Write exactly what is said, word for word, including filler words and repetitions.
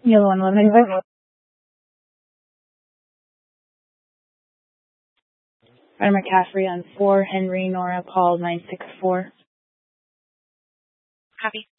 Yellow one eleven. Ryder McCaffrey on four, Henry Nora Paul nine six four. Copy.